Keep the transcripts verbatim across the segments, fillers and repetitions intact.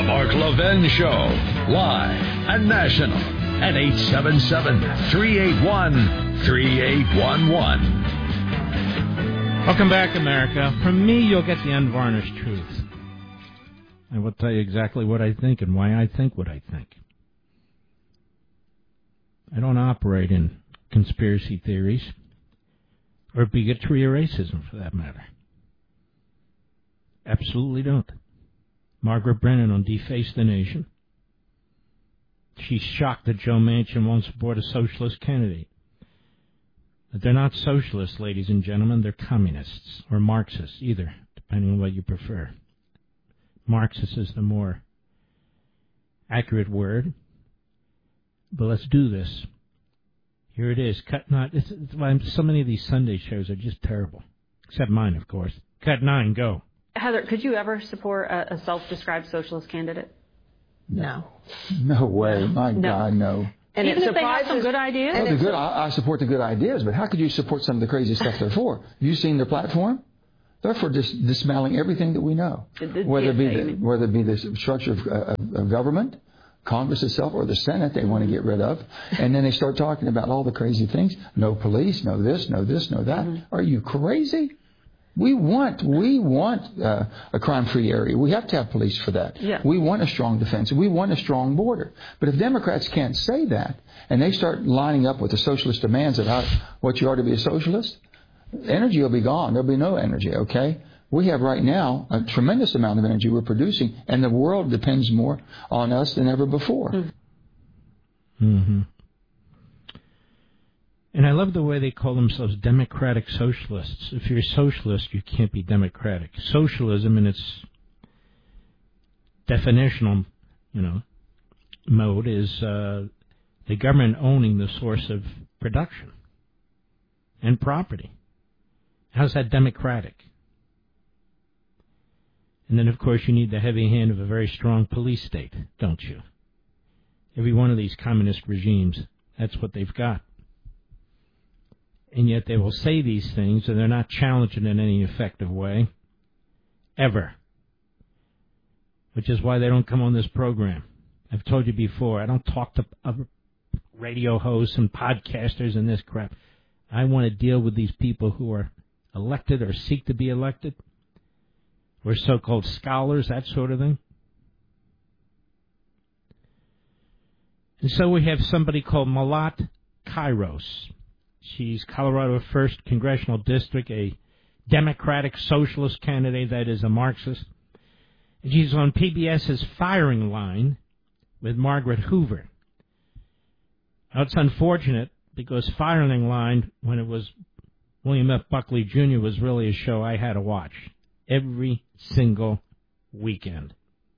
Mark Levin Show, live and national at eight seven seven, three eight one, three eight one one. Welcome back, America. From me, you'll get the unvarnished truth. I will tell you exactly what I think and why I think what I think. I don't operate in conspiracy theories or bigotry or racism, for that matter. Absolutely don't. Margaret Brennan on Deface the Nation. She's shocked that Joe Manchin won't support a socialist candidate. But they're not socialists, ladies and gentlemen. They're communists or Marxists, either, depending on what you prefer. Marxist is the more accurate word. But let's do this. Here it is. Cut nine. It's, it's why so many of these Sunday shows are just terrible. Except mine, of course. Cut nine, go. Heather, could you ever support a, a self-described socialist candidate? No. No way. My no. God, no. And Even it if they have some good ideas? Oh, the good, I, I support the good ideas, but how could you support some of the crazy stuff they're for? Have you seen their platform? They're for dis- dismantling everything that we know, the, the, whether it be the, mean. whether it be the structure of, uh, of government, Congress itself, or the Senate they want to get rid of. And then they start talking about all the crazy things. No police, no this, no this, no that. Mm-hmm. Are you crazy? We want we want uh, a crime-free area. We have to have police for that. Yeah. We want a strong defense. We want a strong border. But if Democrats can't say that, and they start lining up with the socialist demands that how, what you are to be a socialist, energy will be gone. There'll be no energy, okay? We have right now a tremendous amount of energy we're producing, and the world depends more on us than ever before. Mm-hmm. And I love the way they call themselves democratic socialists. If you're a socialist, you can't be democratic. Socialism, in its definitional, you know, mode, is uh, the government owning the source of production and property. How's that democratic? And then, of course, you need the heavy hand of a very strong police state, don't you? Every one of these communist regimes, that's what they've got. And yet they will say these things, and they're not challenged in any effective way, ever. Which is why they don't come on this program. I've told you before, I don't talk to other radio hosts and podcasters and this crap. I want to deal with these people who are elected or seek to be elected, or so-called scholars, that sort of thing. And so we have somebody called Malat Kairos. She's Colorado's first congressional district, a Democratic socialist candidate that is a Marxist. And she's on P B S's Firing Line with Margaret Hoover. Now, it's unfortunate because Firing Line, when it was William F. Buckley Junior, was really a show I had to watch every single weekend.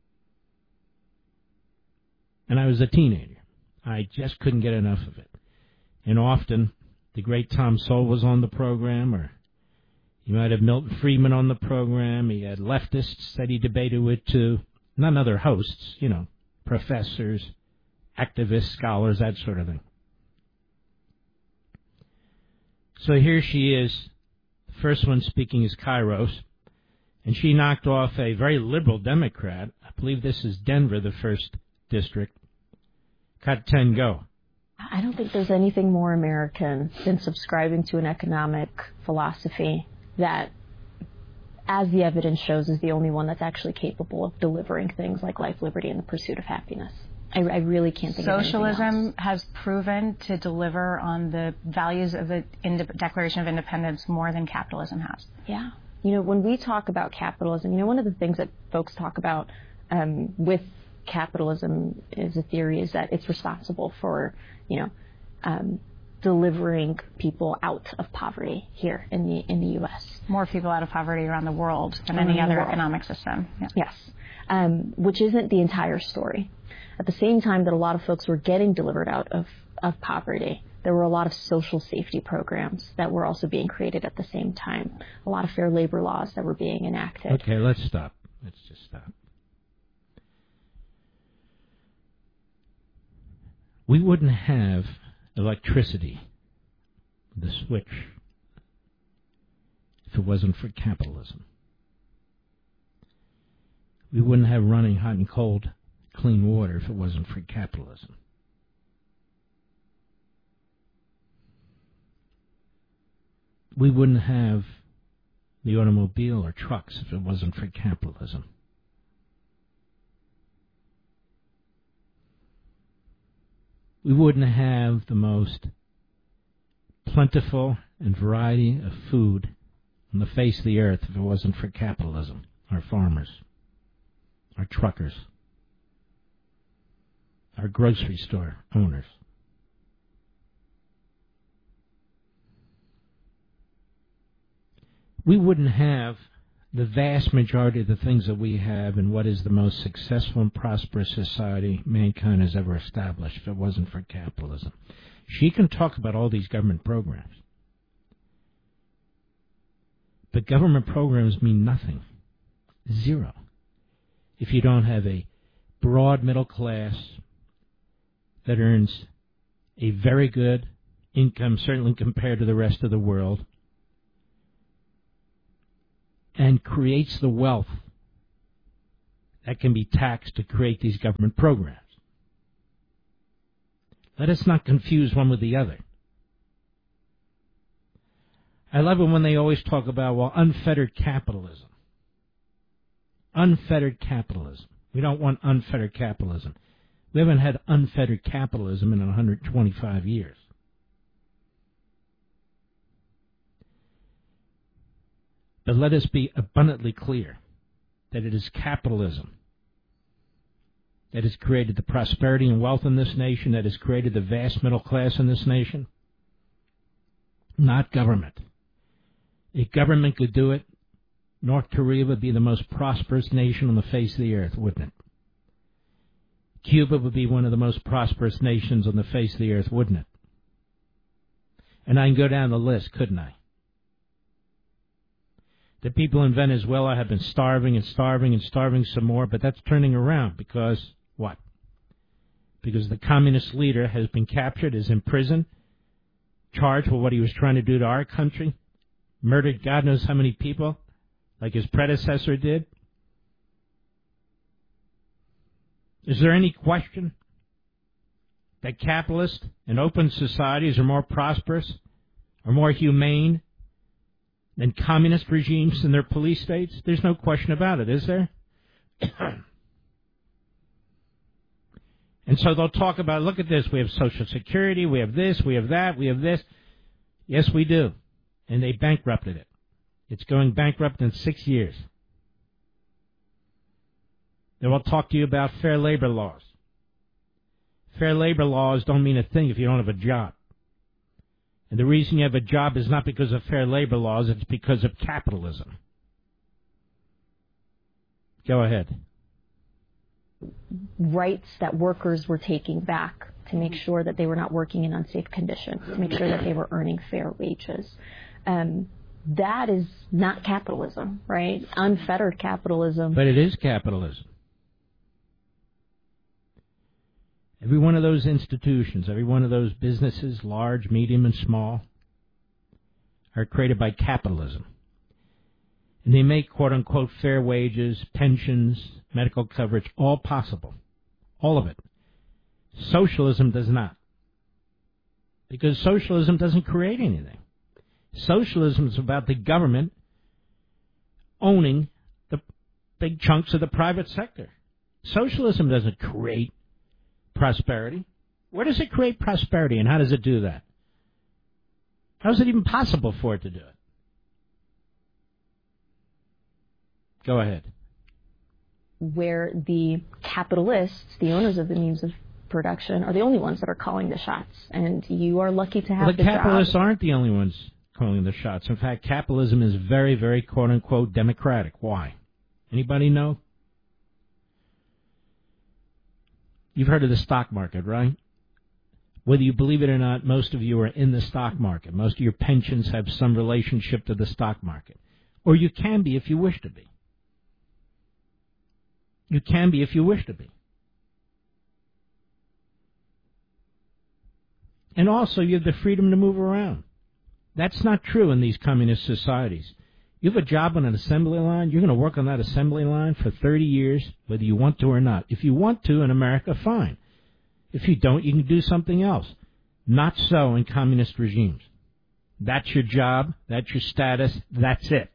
And I was a teenager. I just couldn't get enough of it. And often, the great Tom Sowell was on the program, or you might have Milton Friedman on the program. He had leftists that he debated with, too. None other hosts, you know, professors, activists, scholars, that sort of thing. So here she is. The first one speaking is Kairos, and she knocked off a very liberal Democrat. I believe this is Denver, the first district. Cut ten, go. I don't think there's anything more American than subscribing to an economic philosophy that, as the evidence shows, is the only one that's actually capable of delivering things like life, liberty, and the pursuit of happiness. I, I really can't think Socialism of anything else. has proven to deliver on the values of the Inde- Declaration of Independence more than capitalism has. Yeah. You know, when we talk about capitalism, you know, one of the things that folks talk about um, with capitalism is a theory is that it's responsible for, you know, um, delivering people out of poverty here in the in the U S More people out of poverty around the world than around any other world. economic system. Yeah. Yes, um, which isn't the entire story. At the same time that a lot of folks were getting delivered out of, of poverty, there were a lot of social safety programs that were also being created at the same time. A lot of fair labor laws that were being enacted. Okay, let's stop. Let's just stop. We wouldn't have electricity, the switch, if it wasn't for capitalism. We wouldn't have running hot and cold clean water if it wasn't for capitalism. We wouldn't have the automobile or trucks if it wasn't for capitalism. We wouldn't have the most plentiful and variety of food on the face of the earth if it wasn't for capitalism, our farmers, our truckers, our grocery store owners. We wouldn't have the vast majority of the things that we have in what is the most successful and prosperous society mankind has ever established if it wasn't for capitalism. She can talk about all these government programs, but government programs mean nothing, zero, if you don't have a broad middle class that earns a very good income, certainly compared to the rest of the world, and creates the wealth that can be taxed to create these government programs. Let us not confuse one with the other. I love it when they always talk about, well, unfettered capitalism. Unfettered capitalism. We don't want unfettered capitalism. We haven't had unfettered capitalism in one hundred twenty-five years. But let us be abundantly clear that it is capitalism that has created the prosperity and wealth in this nation, that has created the vast middle class in this nation, not government. If government could do it, North Korea would be the most prosperous nation on the face of the earth, wouldn't it? Cuba would be one of the most prosperous nations on the face of the earth, wouldn't it? And I can go down the list, couldn't I? The people in Venezuela have been starving and starving and starving some more, but that's turning around because, what? Because the communist leader has been captured, is in prison, charged with what he was trying to do to our country, murdered God knows how many people, like his predecessor did. Is there any question that capitalist and open societies are more prosperous, are more humane than communist regimes in their police states? There's no question about it, is there? And so they'll talk about, look at this, we have Social Security, we have this, we have that, we have this. Yes, we do. And they bankrupted it. It's going bankrupt in six years. They will talk to you about fair labor laws. Fair labor laws don't mean a thing if you don't have a job. And the reason you have a job is not because of fair labor laws, it's because of capitalism. Go ahead. Rights that workers were taking back to make sure that they were not working in unsafe conditions, to make sure that they were earning fair wages. Um, that is not capitalism, right? Unfettered capitalism. But it is capitalism. Every one of those institutions, every one of those businesses, large, medium, and small, are created by capitalism. And they make, quote-unquote, fair wages, pensions, medical coverage, all possible. All of it. Socialism does not. Because socialism doesn't create anything. Socialism is about the government owning the big chunks of the private sector. Socialism doesn't create prosperity. Where does it create prosperity, and how does it do that? How is it even possible for it to do it? Go ahead. Where the capitalists, the owners of the means of production, are the only ones that are calling the shots, and you are lucky to have well, the, the capitalists job. aren't the only ones calling the shots. In fact, capitalism is very, very quote-unquote democratic. Why? Anybody know? You've heard of the stock market, right? Whether you believe it or not, most of you are in the stock market. Most of your pensions have some relationship to the stock market. Or you can be if you wish to be. You can be if you wish to be. And also, you have the freedom to move around. That's not true in these communist societies. You have a job on an assembly line, you're going to work on that assembly line for thirty years, whether you want to or not. If you want to in America, fine. If you don't, you can do something else. Not so in communist regimes. That's your job, that's your status, that's it.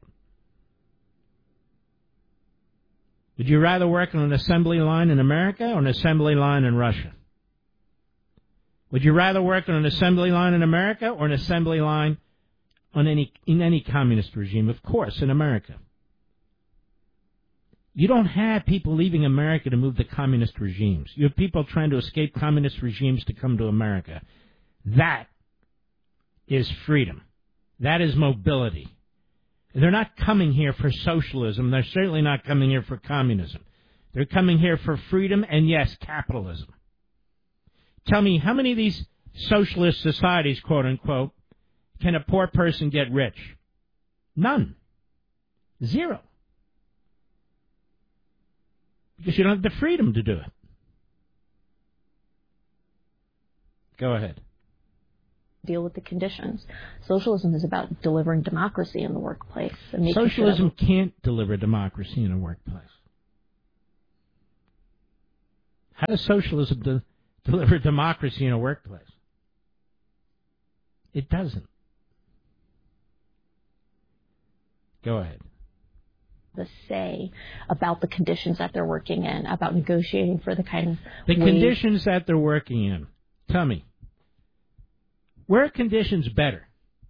Would you rather work on an assembly line in America or an assembly line in Russia? Would you rather work on an assembly line in America or an assembly line on any in any communist regime? Of course, in America. You don't have people leaving America to move to communist regimes. You have people trying to escape communist regimes to come to America. That is freedom. That is mobility. They're not coming here for socialism. They're certainly not coming here for communism. They're coming here for freedom and, yes, capitalism. Tell me, how many of these socialist societies, quote unquote, can a poor person get rich? None. Zero. Because you don't have the freedom to do it. Go ahead. Deal with the conditions. Socialism is about delivering democracy in the workplace. And Socialism sure can't deliver democracy in a workplace. How does socialism de- deliver democracy in a workplace? It doesn't. Go ahead. The say about the conditions that they're working in, about negotiating for the kind of the wage. conditions that they're working in. Tell me, where are conditions better?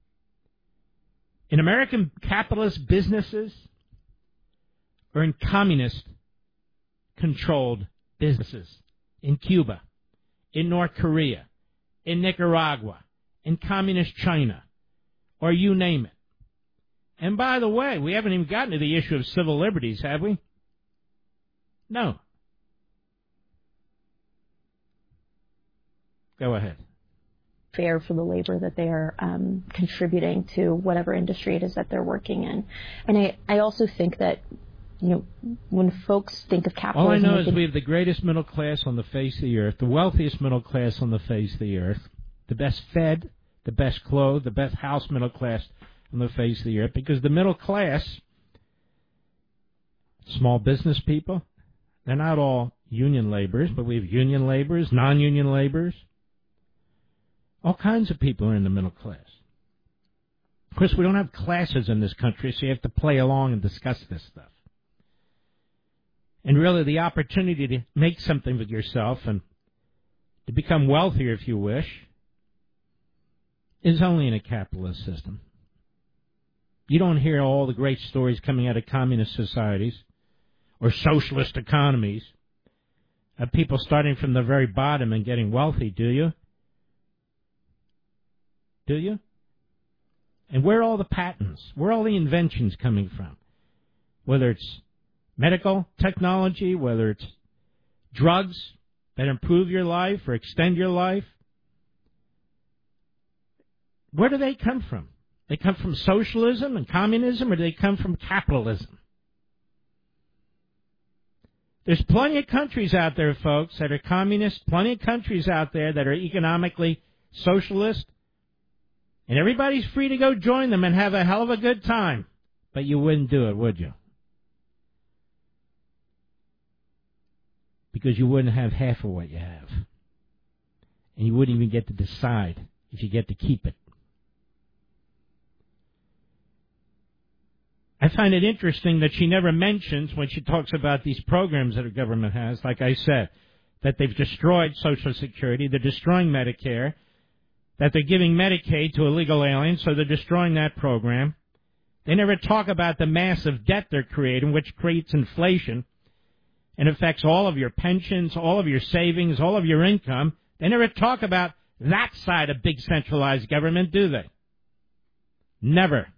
In American capitalist businesses or in communist-controlled businesses? In Cuba, in North Korea, in Nicaragua, in communist China, or you name it. And by the way, we haven't even gotten to the issue of civil liberties, have we? No. Go ahead. Fair for the labor that they are um, contributing to whatever industry it is that they're working in. And I, I also think that, you know, when folks think of capitalism... All I know is we have the greatest middle class on the face of the earth, the wealthiest middle class on the face of the earth, the best fed, the best clothed, the best house middle class on the face of the earth, because the middle class, small business people, they're not all union laborers, but we have union laborers, non-union laborers. All kinds of people are in the middle class. Of course, we don't have classes in this country, so you have to play along and discuss this stuff. And really, the opportunity to make something with yourself and to become wealthier, if you wish, is only in a capitalist system. You don't hear all the great stories coming out of communist societies or socialist economies of people starting from the very bottom and getting wealthy, do you? Do you? And where are all the patents? Where are all the inventions coming from? Whether it's medical technology, whether it's drugs that improve your life or extend your life, where do they come from? They come from socialism and communism, or do they come from capitalism? There's plenty of countries out there, folks, that are communist, plenty of countries out there that are economically socialist, and everybody's free to go join them and have a hell of a good time. But you wouldn't do it, would you? Because you wouldn't have half of what you have. And you wouldn't even get to decide if you get to keep it. I find it interesting that she never mentions, when she talks about these programs that the government has, like I said, that they've destroyed Social Security, they're destroying Medicare, that they're giving Medicaid to illegal aliens, so they're destroying that program. They never talk about the massive debt they're creating, which creates inflation and affects all of your pensions, all of your savings, all of your income. They never talk about that side of big centralized government, do they? Never.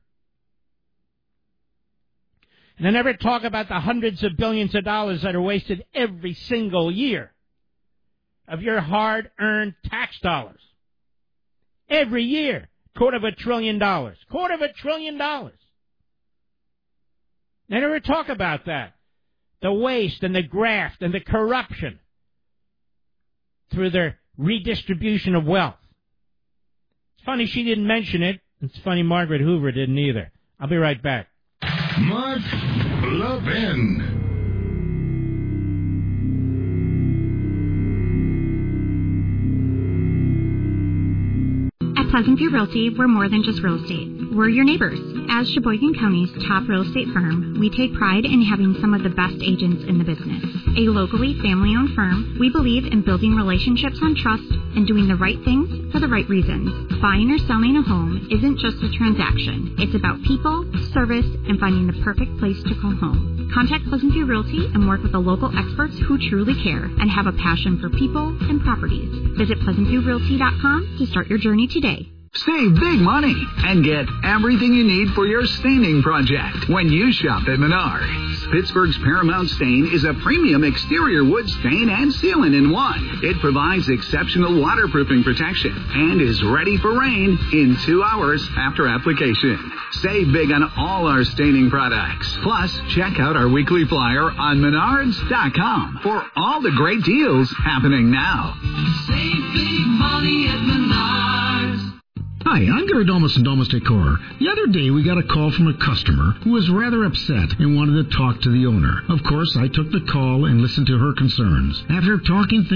And they never talk about the hundreds of billions of dollars that are wasted every single year of your hard-earned tax dollars. Every year, quarter of a trillion dollars. Quarter of a trillion dollars. They never talk about that. The waste and the graft and the corruption through their redistribution of wealth. It's funny she didn't mention it. It's funny Margaret Hoover didn't either. I'll be right back. Mark Levin. At Pleasant View Realty, we're more than just real estate. We're your neighbors. As Sheboygan County's top real estate firm, we take pride in having some of the best agents in the business. A locally family-owned firm, we believe in building relationships on trust and doing the right things for the right reasons. Buying or selling a home isn't just a transaction. It's about people, service, and finding the perfect place to call home. Contact Pleasant View Realty and work with the local experts who truly care and have a passion for people and properties. Visit pleasant view realty dot com to start your journey today. Save big money and get everything you need for your staining project when you shop at Menards. Pittsburgh's Paramount Stain is a premium exterior wood stain and sealant in one. It provides exceptional waterproofing protection and is ready for rain in two hours after application. Save big on all our staining products. Plus, check out our weekly flyer on menards dot com for all the great deals happening now. Save big money at Menards. Hi, I'm Gary Domus and Domus Decor. The other day we got a call from a customer who was rather upset and wanted to talk to the owner. Of course, I took the call and listened to her concerns. After talking things